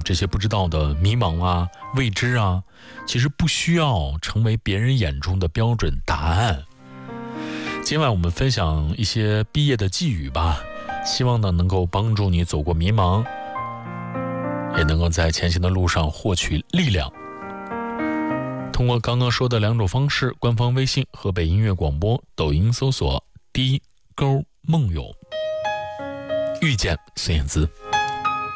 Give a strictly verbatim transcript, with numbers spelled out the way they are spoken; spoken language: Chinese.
这些不知道的迷茫啊、未知啊，其实不需要成为别人眼中的标准答案。今晚我们分享一些毕业的寄语吧，希望呢能够帮助你走过迷茫，也能够在前行的路上获取力量。通过刚刚说的两种方式，官方微信河北音乐广播，抖音搜索低勾梦友，遇见孙燕姿。